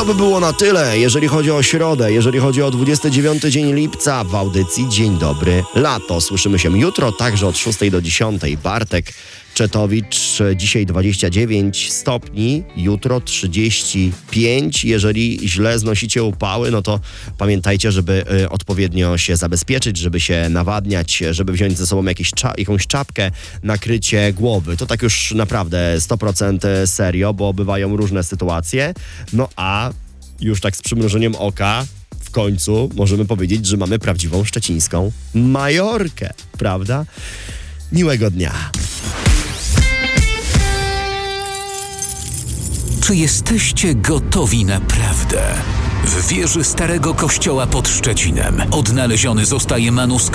by było na tyle, jeżeli chodzi o środę, jeżeli chodzi o 29 dzień lipca w audycji Dzień Dobry Lato. Słyszymy się jutro, także od 6 do 10. Bartek Czetowicz, dzisiaj 29 stopni, jutro 35. Jeżeli źle znosicie upały, no to pamiętajcie, żeby odpowiednio się zabezpieczyć, żeby się nawadniać, żeby wziąć ze sobą jakąś czapkę, nakrycie głowy. To tak już naprawdę 100% serio, bo bywają różne sytuacje. No a już tak z przymrużeniem oka w końcu możemy powiedzieć, że mamy prawdziwą szczecińską Majorkę, prawda? Miłego dnia. Czy jesteście gotowi na prawdę? W wieży Starego Kościoła pod Szczecinem odnaleziony zostaje manuskrypt